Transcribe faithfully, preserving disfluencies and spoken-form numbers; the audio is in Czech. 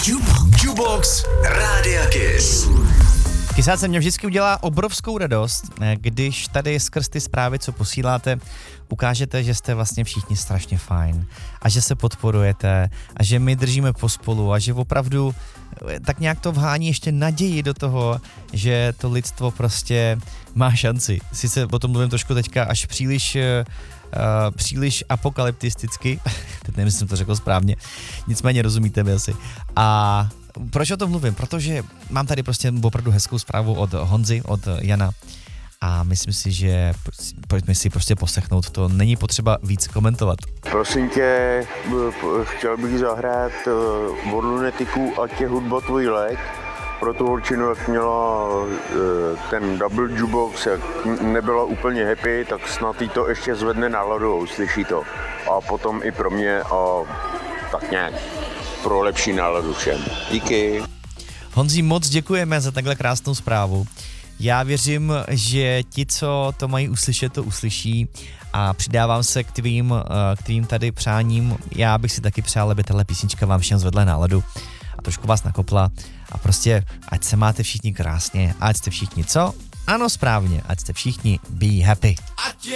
Jukebox Rádia Kiss. Kysáce mě vždycky udělá obrovskou radost, když tady skrz ty zprávy, co posíláte, ukážete, že jste vlastně všichni strašně fajn a že se podporujete a že my držíme pospolu a že opravdu tak nějak to vhání ještě naději do toho, že to lidstvo prostě má šanci. Sice o tom mluvím trošku teďka až příliš, uh, příliš apokalyptisticky, teď nevím, jestli jsem to řekl správně, nicméně rozumíte mi asi. A proč o tom mluvím? Protože mám tady prostě opravdu hezkou zprávu od Honzy, od Jana a myslím si, že pojďme si prostě poslechnout, to není potřeba víc komentovat. Prosím tě, chtěl bych zahrát od Lunetiku Ať je hudba tvůj lék. Pro tu holčinu, jak měla ten double jukebox, jak nebyla úplně happy, tak snad jí to ještě zvedne náladu, uslyší to. A potom i pro mě a tak nějak pro lepší náladu všem. Díky. Honzi, moc děkujeme za takhle krásnou zprávu. Já věřím, že ti, co to mají uslyšet, to uslyší a přidávám se k tvým, k tvým tady přáním. Já bych si taky přál, aby tahle písnička vám všem zvedla náladu a trošku vás nakopla a prostě ať se máte všichni krásně, ať jste všichni co? Ano, správně, ať jste všichni be happy.